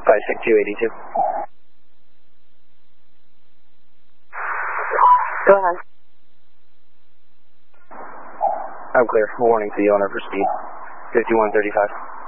56282. Go ahead. I'm clear. Warning to the owner for speed. 5135.